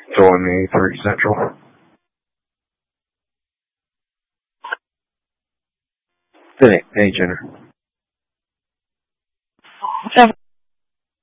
Throwing me 3 Central. Hey, Jenner. What's up?